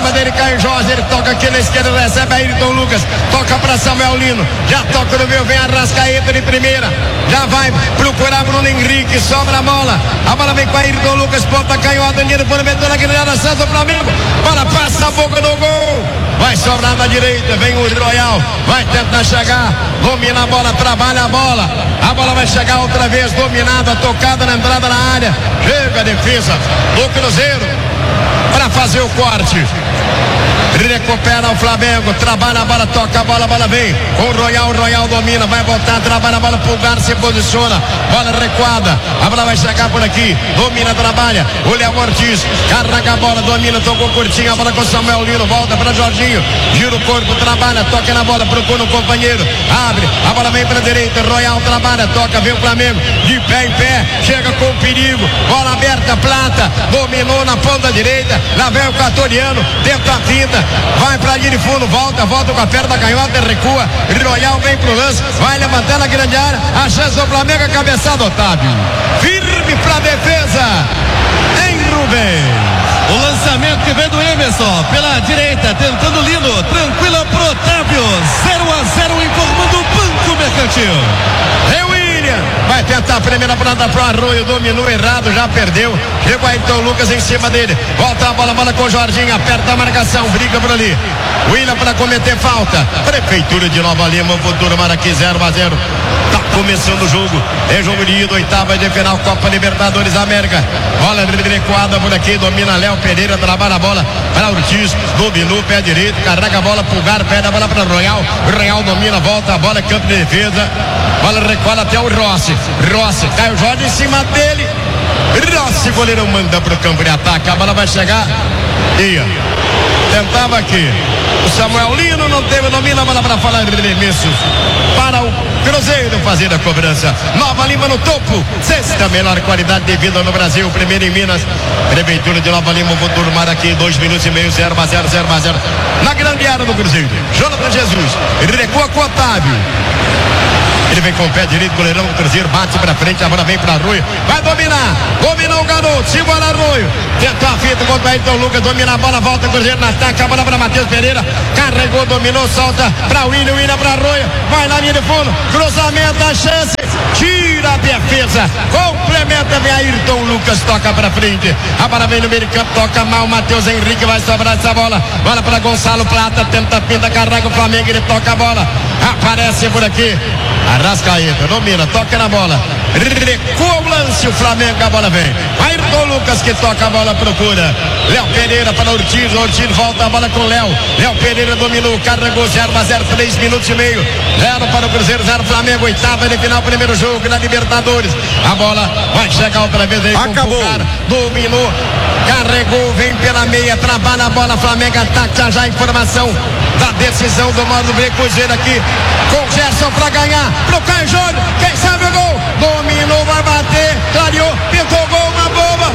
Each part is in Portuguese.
cima dele, Caio Jorge, ele toca aqui na esquerda, recebe Ayrton Lucas, toca pra Samuel Lino, já toca no meio, vem Arrascaeta de primeira, já vai procurar Bruno Henrique, sobra a bola vem com Ayrton Lucas, ponta canhota, Danilo, por metendo na grande Santos do Flamengo, bola passa a boca do gol, vai sobrar na direita, vem o Royal, vai tentar chegar, domina a bola, trabalha a bola vai chegar outra vez, dominada, tocada na entrada na área, chega a defesa do Cruzeiro para fazer o corte, recupera o Flamengo, trabalha a bola, toca a bola vem, o Royal domina, vai botar, trabalha a bola, Pulgar se posiciona, bola recuada, a bola vai chegar por aqui, domina, trabalha, o Léo Ortiz, carrega a bola, domina, tocou curtinho, a bola com Samuel Lino, volta para Jorginho, gira o corpo, trabalha, toca na bola, procura o companheiro, abre, a bola vem para a direita, Royal trabalha, toca, vem o Flamengo, de pé em pé, chega com perigo, bola aberta, Plata, dominou na ponta direita, lá vem o Catoriano, tenta a finta, vai pra linha de fundo, volta com a perna canhota, recua, Royal vem pro lance, vai levantar na grande área, a chance do Flamengo, a cabeçada, Otávio, firme pra defesa, em Rubens. O lançamento que vem do Emerson, pela direita, tentando Lino, tranquila pro Otávio, 0-0 informando o Banco Mercantil. Vai tentar a primeira planta pro Arroio, dominou errado, já perdeu. Chegou aí então Lucas em cima dele. Volta a bola com o Jorginho, aperta a marcação, briga por ali. William para cometer falta. Prefeitura de Nova Lima, futuro Maraqui 0-0. Tá começando o jogo. É jogo de ida, oitava de final, Copa Libertadores América. Bola recuada por aqui, domina Léo Pereira, trabalha a bola para Ortiz, dominou, pé direito, carrega a bola, Pulgar, pede a bola para Royal. Royal domina, volta a bola, campo de defesa. Bola recuada até o Rossi, Caio Jorge em cima dele, Rossi, goleirão manda pro campo de ataque, a bola vai chegar, tentava aqui, o Samuel Lino não teve, domina a bola para falar de remessos, para o Cruzeiro fazer a cobrança, Nova Lima no topo, sexta melhor qualidade de vida no Brasil, primeiro em Minas, Prefeitura de Nova Lima, vou turmar aqui, 2 minutos e meio, 0-0, na grande área do Cruzeiro, Jonathan Jesus, ele recua com o Otávio, ele vem com o pé direito, goleirão do Cruzeiro, bate pra frente, a bola vem pra Arroio, vai dominou o garoto, segura Arroio, tentou a fita contra o Ayrton Lucas, domina a bola, volta o Cruzeiro no ataque, a bola pra Matheus Pereira, carregou, dominou, solta pra William pra Arroio, vai na linha de fundo, cruzamento, a chance, tira a defesa, complementa, vem Ayrton Lucas, toca pra frente, a bola vem no meio de campo, toca mal, Matheus Henrique vai sobrar essa bola pra Gonçalo Plata, tenta a finta, carrega o Flamengo, ele toca a bola, aparece por aqui, Arrascaeta, domina, toca na bola, recua o lance, o Flamengo, a bola vem, Ayrton Lucas que toca a bola, procura, Léo Pereira para Ortiz volta a bola com Léo Pereira dominou, carregou, 0-0, 3 minutos e meio, 0 para o Cruzeiro, 0 Flamengo, oitava de final, primeiro jogo na Libertadores, a bola vai chegar outra vez aí, acabou, dominou, carregou, vem pela meia, trabalha a bola, Flamengo ataca já a informação da decisão do modo B, Cruzeiro aqui com o Gerson pra ganhar, pro Caio Jorge, quem sabe o gol, dominou, vai bater, clareou, pintou o gol, uma boba,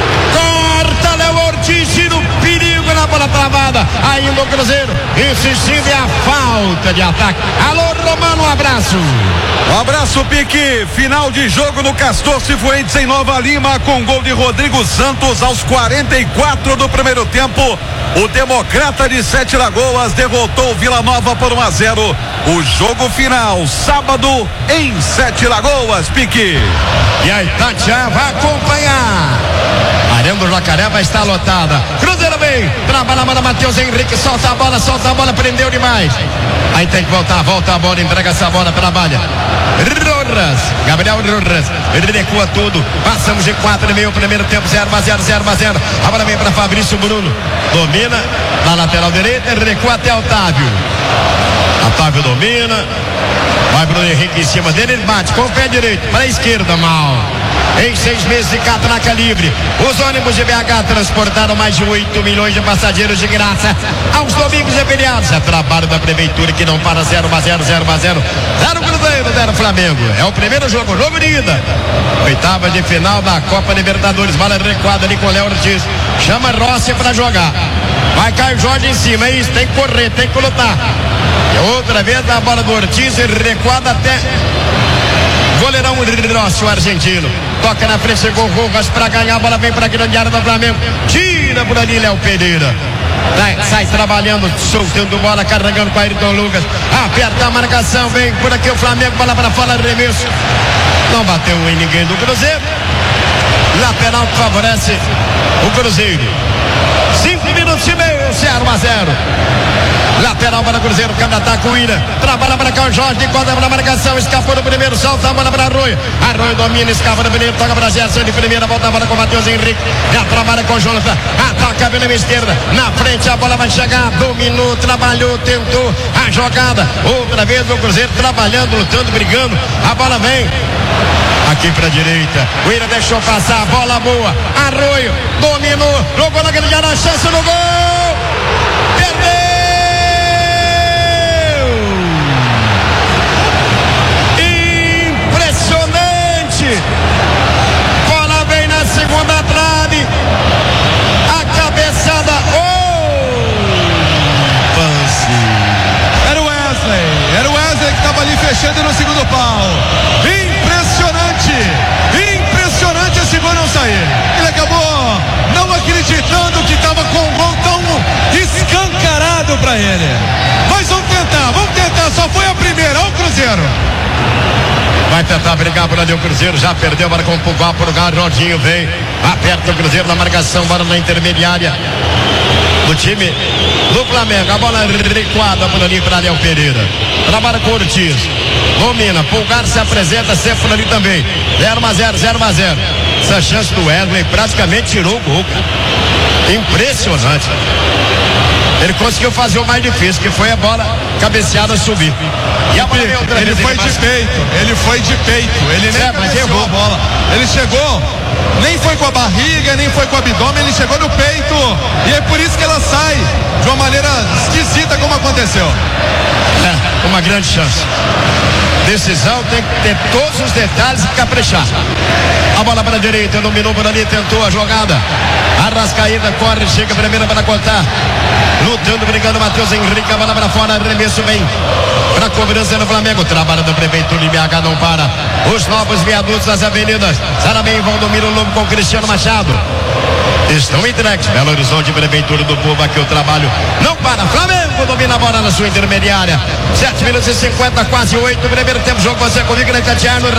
corta Léo Ortiz, tira o perigo na bola travada, ainda o Cruzeiro insistindo, é a falta de ataque. Alô Romano, um abraço. Um abraço, Pique. Final de jogo no Castor Cifuentes em Nova Lima, com gol de Rodrigo Santos aos 44 do primeiro tempo. O Democrata de Sete Lagoas derrotou o Vila Nova por 1-0. O jogo final, sábado, em Sete Lagoas, Pique. E a Itatiaia vai acompanhar. A Arena do Jacaré vai estar lotada. Cruzeiro vem, trabalha a bola, Matheus Henrique, solta a bola, prendeu demais. Aí tem que volta a bola, entrega essa bola, trabalha. Gabriel Rojas, ele recua tudo. Passamos de 4,5, primeiro tempo, 0-0. A bola vem para Fabrício Bruno. Domina na lateral direita, ele recua até Otávio. Otávio domina. Vai Bruno Henrique em cima dele, ele bate com o pé direito para a esquerda, mal. Em 6 meses de catraca livre, os ônibus de BH transportaram mais de 8 milhões de passageiros de graça aos domingos e feriados. É trabalho da prefeitura que não para. 0-0. 0 Cruzeiro, 0 Flamengo. É o primeiro jogo de ida. Oitava de final da Copa Libertadores. Bola recuada ali com o Léo Ortiz. Chama Rossi para jogar. Vai Caio Jorge em cima, é isso, tem que correr, tem que lutar. E outra vez a bola do Ortiz recuada até goleirão Rossi, o argentino. Toca na frente, chegou o Rojas para ganhar, a bola vem para a grande área do Flamengo. Tira por ali Léo Pereira. sai trabalhando, soltando bola, carregando com a Ayrton Lucas. Aperta a marcação, vem por aqui o Flamengo, bola para fora, arremesso. Não bateu em ninguém do Cruzeiro. Lateral que favorece o Cruzeiro. 5 minutos e meio, 0-0. Lateral para o Cruzeiro, cada ataque o Ira. Trabalha para cá o Jorge, enquadra para a marcação. Escapou no primeiro, solta a bola para Arroio. Arroio domina, escapa no primeiro, toca para Gerson de primeira, volta a bola com o Matheus Henrique. Já trabalha com o Jonathan, ataca pela esquerda. Na frente a bola vai chegar, dominou, trabalhou, tentou a jogada. Outra vez o Cruzeiro trabalhando, lutando, brigando. A bola vem aqui para a direita. O Ira deixou passar, bola boa. Arroio dominou, jogou na grande área, chance no gol. Perdeu. Bola vem na segunda trave. A cabeçada. Era o Wesley que estava ali fechando no segundo pau. Impressionante esse gol não sair. Ele acabou não acreditando que estava com um gol tão escancarado para ele. Mas vamos tentar, só foi a primeira. Olha o Cruzeiro. Vai tentar brigar por ali o Cruzeiro, já perdeu para compugar por lugar, Jorginho vem, aperta o Cruzeiro na marcação, bola na intermediária do time do Flamengo, a bola recuada por ali para Léo Pereira, trabalha com Ortiz, domina, Pulgar se apresenta sempre por ali também, 0-0. Essa chance do Wesley praticamente tirou o gol, cara. Impressionante. Ele conseguiu fazer o mais difícil, que foi a bola cabeceada subir. E a bola ele foi de peito. Ele nem cabeceou a bola. Ele chegou, nem foi com a barriga, nem foi com o abdômen, ele chegou no peito. E é por isso que ela sai de uma maneira esquisita como aconteceu. Uma grande chance. Decisão tem que ter todos os detalhes e caprichar. A bola para a direita, dominou por ali, tentou a jogada. Arrascaída corre, chega primeiro para cortar. Lutando, brigando, Matheus Henrique, a bola para fora, arremesso bem para a cobrança no Flamengo. Trabalho da Prefeitura de BH não para. Os novos viadutos das avenidas. Sarabem, Valdomiro Lobo com Cristiano Machado. Estão entregues. Belo Horizonte, Prefeitura do Povo, aqui o trabalho não para. Flamengo domina a bola na sua intermediária. 7 minutos e 50, quase 8. Primeiro tempo, jogo você comigo, né, Tatiano?